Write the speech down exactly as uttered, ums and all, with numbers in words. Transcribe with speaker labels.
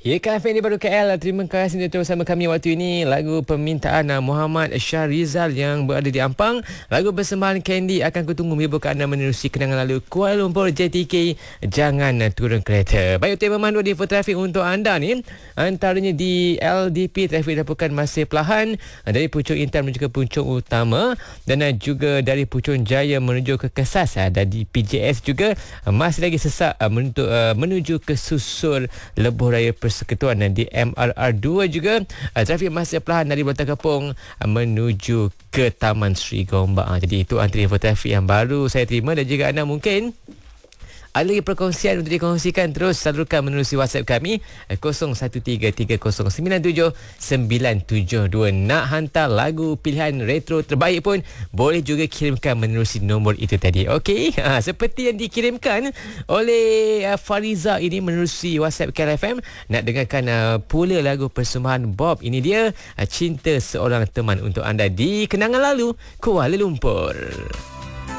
Speaker 1: Ya, K F M di Baru K L. Terima kasih untuk bersama kami waktu ini. Lagu permintaan Muhammad Syahrizal yang berada di Ampang. Lagu persembahan Candy akan kutunggu menyebabkan anda menerusi kenangan lalu Kuala Lumpur J T K. Jangan turun kereta. Baik, tema memandu di info trafik untuk anda ni. Antaranya di L D P, trafik dilaporkan masih perlahan dari Puchong Intan menuju ke Puchong Utama, dan juga dari Puchong Jaya menuju ke Kesas, dan di P J S juga masih lagi sesak menuju, menuju ke Susur Lebuh Raya Persekutuan, dan di M R R dua juga uh, trafik masih perlahan dari Bontang Kepong uh, menuju ke Taman Sri Gombak. Uh, jadi itu antara info trafik yang baru saya terima, dan juga anda mungkin ada lagi perkongsian untuk dikongsikan, terus salurkan menerusi WhatsApp kami kosong satu tiga tiga kosong sembilan tujuh sembilan tujuh dua. Nak hantar lagu pilihan retro terbaik pun boleh juga kirimkan menerusi nombor itu tadi. Okey, ha, seperti yang dikirimkan oleh uh, Fariza ini menerusi WhatsApp K L F M. Nak dengarkan uh, pula lagu persembahan Bob. Ini dia, uh, Cinta Seorang Teman untuk anda di Kenangan Lalu Kuala Lumpur.